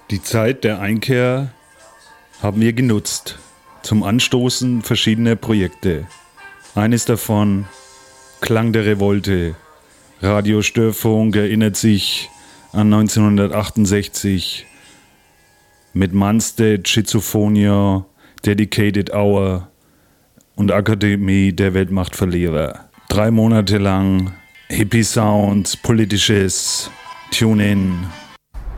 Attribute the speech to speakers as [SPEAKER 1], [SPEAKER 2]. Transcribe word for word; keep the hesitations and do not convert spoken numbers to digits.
[SPEAKER 1] Die Zeit der Einkehr haben wir genutzt zum Anstoßen verschiedener Projekte. Eines davon, Klang der Revolte. Radio Störfunk erinnert sich an neunzehnhundertachtundsechzig mit Manstead, Schizophonia, Dedicated Hour und Akademie der Weltmachtverlierer. Drei Monate lang Hippie Sounds, politisches Tune-In.